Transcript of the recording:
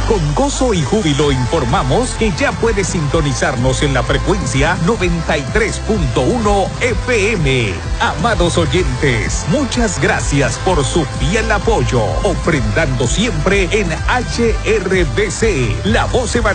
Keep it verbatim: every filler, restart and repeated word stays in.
Con gozo y júbilo informamos que ya puede sintonizarnos en la frecuencia noventa y tres punto uno F M. Amados oyentes, muchas gracias por su fiel apoyo, ofrendando siempre en H R D C, la voz evangélica